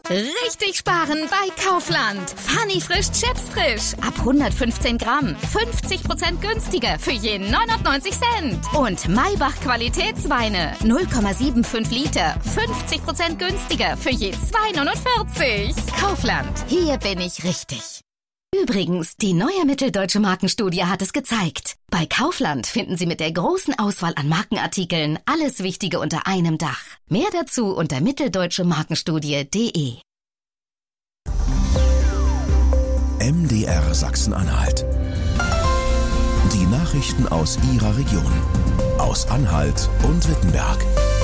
Richtig sparen bei Kaufland. Funny frisch Chips frisch. Ab 115 Gramm. 50% günstiger für je 99 Cent. Und Maybach Qualitätsweine. 0,75 Liter. 50% günstiger für je 2,49. Kaufland. Hier bin ich richtig. Übrigens, die neue Mitteldeutsche Markenstudie hat es gezeigt. Bei Kaufland finden Sie mit der großen Auswahl an Markenartikeln alles Wichtige unter einem Dach. Mehr dazu unter mitteldeutschemarkenstudie.de. MDR Sachsen-Anhalt. Die Nachrichten aus Ihrer Region. Aus Anhalt und Wittenberg.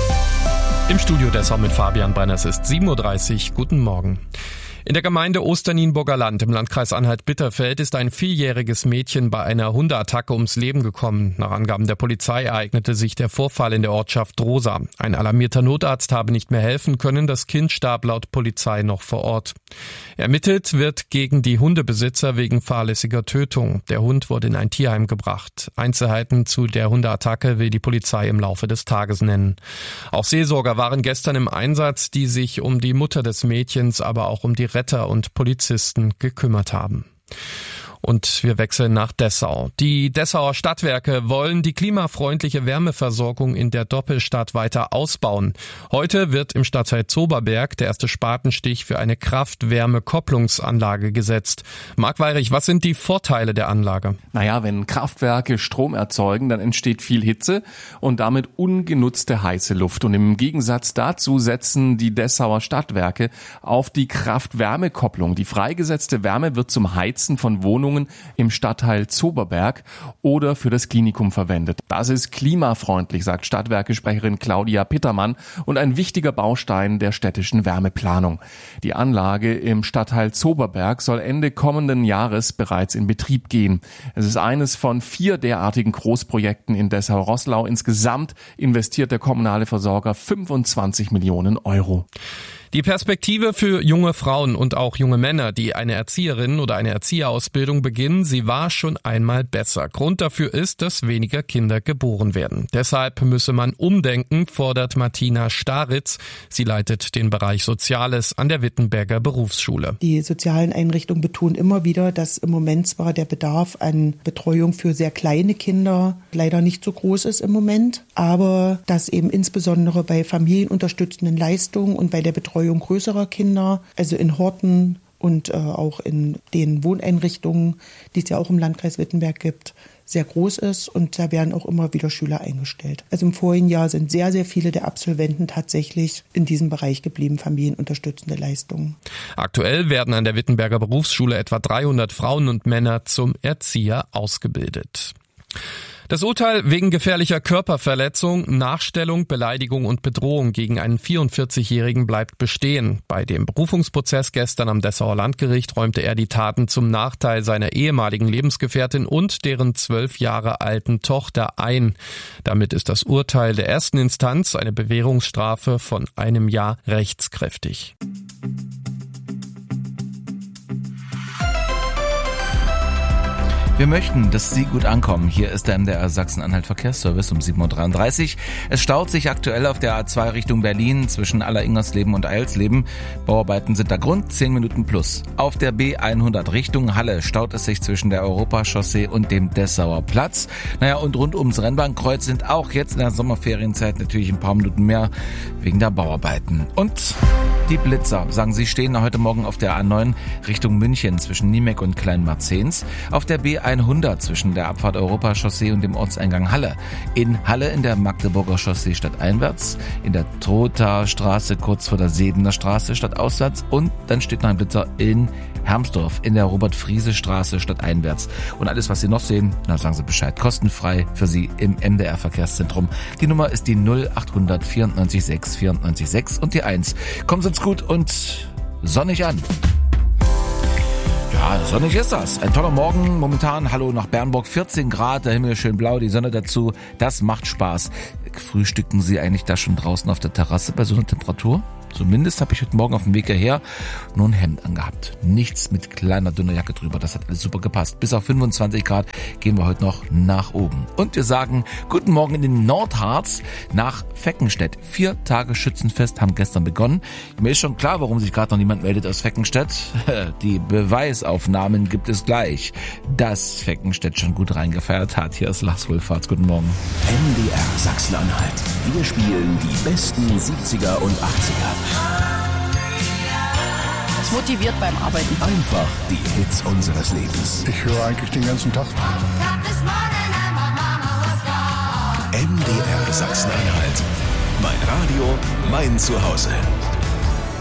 Im Studio Dessau mit Fabian Brenner. Es ist 7.30 Uhr. Guten Morgen. In der Gemeinde Osternienburger Land im Landkreis Anhalt-Bitterfeld ist ein 4-jähriges Mädchen bei einer Hundeattacke ums Leben gekommen. Nach Angaben der Polizei ereignete sich der Vorfall in der Ortschaft Rosa. Ein alarmierter Notarzt habe nicht mehr helfen können. Das Kind starb laut Polizei noch vor Ort. Ermittelt wird gegen die Hundebesitzer wegen fahrlässiger Tötung. Der Hund wurde in ein Tierheim gebracht. Einzelheiten zu der Hundeattacke will die Polizei im Laufe des Tages nennen. Auch Seelsorger waren gestern im Einsatz, die sich um die Mutter des Mädchens, aber auch um die Retter und Polizisten gekümmert haben. Und wir wechseln nach Dessau. Die Dessauer Stadtwerke wollen die klimafreundliche Wärmeversorgung in der Doppelstadt weiter ausbauen. Heute wird im Stadtteil Zoberberg der erste Spatenstich für eine Kraft-Wärme-Kopplungsanlage gesetzt. Marc Weyrich, was sind die Vorteile der Anlage? Naja, wenn Kraftwerke Strom erzeugen, dann entsteht viel Hitze und damit ungenutzte heiße Luft. Und im Gegensatz dazu setzen die Dessauer Stadtwerke auf die Kraft-Wärme-Kopplung. Die freigesetzte Wärme wird zum Heizen von Wohnungen im Stadtteil Zoberberg oder für das Klinikum verwendet. Das ist klimafreundlich, sagt Stadtwerke-Sprecherin Claudia Pittermann und ein wichtiger Baustein der städtischen Wärmeplanung. Die Anlage im Stadtteil Zoberberg soll Ende kommenden Jahres bereits in Betrieb gehen. Es ist eines von 4 derartigen Großprojekten in Dessau-Roßlau. Insgesamt investiert der kommunale Versorger 25 Millionen Euro. Die Perspektive für junge Frauen und auch junge Männer, die eine Erzieherin oder eine Erzieherausbildung beginnen, sie war schon einmal besser. Grund dafür ist, dass weniger Kinder geboren werden. Deshalb müsse man umdenken, fordert Martina Staritz. Sie leitet den Bereich Soziales an der Wittenberger Berufsschule. Die sozialen Einrichtungen betonen immer wieder, dass im Moment zwar der Bedarf an Betreuung für sehr kleine Kinder leider nicht so groß ist im Moment, aber dass eben insbesondere bei familienunterstützenden Leistungen und bei der Betreuung größerer Kinder, also in Horten und auch in den Wohneinrichtungen, die es ja auch im Landkreis Wittenberg gibt, sehr groß ist und da werden auch immer wieder Schüler eingestellt. Also im vorigen Jahr sind sehr, sehr viele der Absolventen tatsächlich in diesem Bereich geblieben, familienunterstützende Leistungen. Aktuell werden an der Wittenberger Berufsschule etwa 300 Frauen und Männer zum Erzieher ausgebildet. Das Urteil wegen gefährlicher Körperverletzung, Nachstellung, Beleidigung und Bedrohung gegen einen 44-Jährigen bleibt bestehen. Bei dem Berufungsprozess gestern am Dessauer Landgericht räumte er die Taten zum Nachteil seiner ehemaligen Lebensgefährtin und deren 12 Jahre alten Tochter ein. Damit ist das Urteil der ersten Instanz, eine Bewährungsstrafe von 1 Jahr, rechtskräftig. Wir möchten, dass Sie gut ankommen. Hier ist der MDR Sachsen-Anhalt Verkehrsservice um 7.33 Uhr. Es staut sich aktuell auf der A2 Richtung Berlin zwischen Aller-Ingersleben und Eilsleben. Bauarbeiten sind da Grund, 10 Minuten plus. Auf der B100 Richtung Halle staut es sich zwischen der Europachaussee und dem Dessauer Platz. Naja, und rund ums Rennbahnkreuz sind auch jetzt in der Sommerferienzeit natürlich ein paar Minuten mehr wegen der Bauarbeiten. Und die Blitzer, sagen sie, stehen heute Morgen auf der A9 Richtung München zwischen Niemek und Kleinmarzens. Auf der B100 zwischen der Abfahrt Europachaussee und dem Ortseingang Halle. In Halle in der Magdeburger Chaussee stadteinwärts, in der Trothaer Straße kurz vor der Sedener Straße stadtauswärts und dann steht noch ein Blitzer in Hermsdorf in der Robert-Friese-Straße stadteinwärts. Und alles, was Sie noch sehen, na, sagen Sie Bescheid. Kostenfrei für Sie im MDR Verkehrszentrum. Die Nummer ist die 0800 94 6 94 6 und die 1. Kommen Sie uns gut und sonnig an. Ja, sonnig ist das. Ein toller Morgen momentan. Hallo nach Bernburg. 14 Grad, der Himmel ist schön blau, die Sonne dazu. Das macht Spaß. Frühstücken Sie eigentlich da schon draußen auf der Terrasse bei so einer Temperatur? Zumindest habe ich heute Morgen auf dem Weg hierher nur ein Hemd angehabt. Nichts mit kleiner, dünner Jacke drüber. Das hat alles super gepasst. Bis auf 25 Grad gehen wir heute noch nach oben. Und wir sagen guten Morgen in den Nordharz nach Veckenstedt. 4 Tage Schützenfest haben gestern begonnen. Mir ist schon klar, warum sich gerade noch niemand meldet aus Veckenstedt. Die Beweisaufnahmen gibt es gleich, dass Veckenstedt schon gut reingefeiert hat. Hier ist Lars Wohlfahrts. Guten Morgen. MDR Sachsen-Anhalt. Wir spielen die besten 70er und 80er. Das motiviert beim Arbeiten. Einfach die Hits unseres Lebens. Ich höre eigentlich den ganzen Tag. MDR Sachsen-Anhalt. Mein Radio, mein Zuhause.